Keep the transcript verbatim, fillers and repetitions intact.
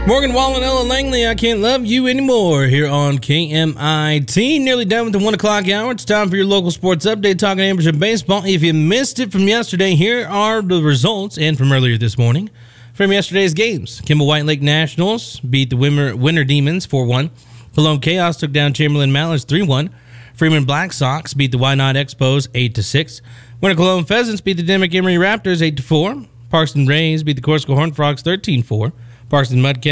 Morgan Wallen, Ella Langley, I Can't Love You Anymore here on K M I T. Nearly done with the one o'clock hour. It's time for your local sports update, talking amateur baseball. If you missed it from yesterday, here are the results, and from earlier this morning. From yesterday's games, Kimball White Lake Nationals beat the Winter, Winter Demons four one. Cologne Chaos took down Chamberlain Mallards three one. Freeman Black Sox beat the Wynot Expos eight to six. Winter Cologne Pheasants beat the Dimmock Emery Raptors eight to four. Parkston Rays beat the Corsica Horned Frogs thirteen four. Parkston Mudcats